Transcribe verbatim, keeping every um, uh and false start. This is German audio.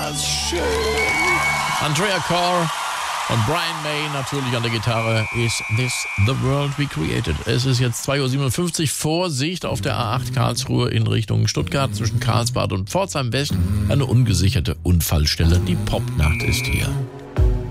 das schön. Andrea Corr und Brian May natürlich an der Gitarre. Is this the world we created? Es ist jetzt zwei Uhr siebenundfünfzig. Vorsicht auf der A acht Karlsruhe in Richtung Stuttgart zwischen Karlsbad und Pforzheim West. Eine ungesicherte Unfallstelle. Die Popnacht ist hier.